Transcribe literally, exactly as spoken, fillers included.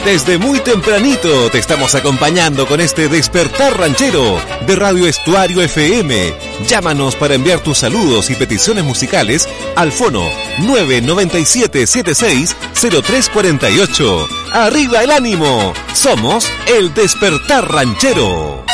Desde muy tempranito te estamos acompañando con este Despertar Ranchero de Radio Estuario F M. Llámanos para enviar tus saludos y peticiones musicales al fono nueve nueve siete siete seis cero tres cuatro ocho. ¡Arriba el ánimo! Somos el Despertar Ranchero.